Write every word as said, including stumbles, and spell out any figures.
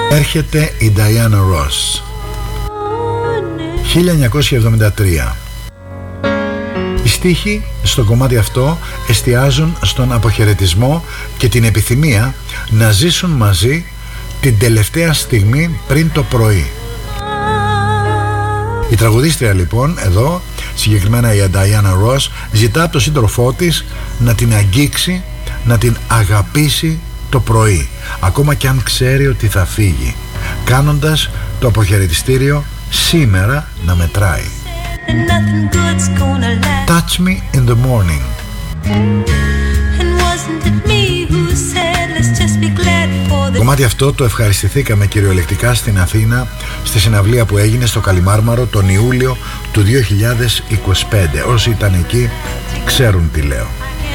έρχεται η Diana Ross. χίλια εννιακόσια εβδομήντα τρία. Οι στίχοι στο κομμάτι αυτό εστιάζουν στον αποχαιρετισμό και την επιθυμία να ζήσουν μαζί την τελευταία στιγμή πριν το πρωί. Η τραγουδίστρια λοιπόν εδώ, συγκεκριμένα η Diana Ross, ζητά από τον σύντροφό της να την αγγίξει, να την αγαπήσει το πρωί, ακόμα και αν ξέρει ότι θα φύγει, κάνοντας το αποχαιρετιστήριο σήμερα να μετράει. Touch me in the morning. Το κομμάτι αυτό το ευχαριστηθήκαμε κυριολεκτικά στην Αθήνα στη συναυλία που έγινε στο Καλιμάρμαρο τον Ιούλιο του δύο χιλιάδες είκοσι πέντε. Όσοι ήταν εκεί ξέρουν τι λέω.